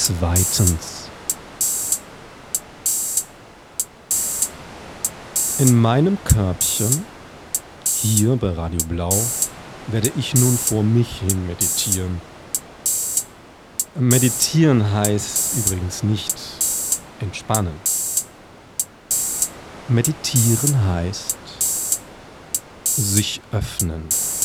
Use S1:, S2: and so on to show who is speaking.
S1: Zweitens. In meinem Körbchen, hier bei Radio Blau, werde ich nun vor mich hin meditieren. Meditieren heißt übrigens nicht entspannen. Meditieren heißt sich öffnen.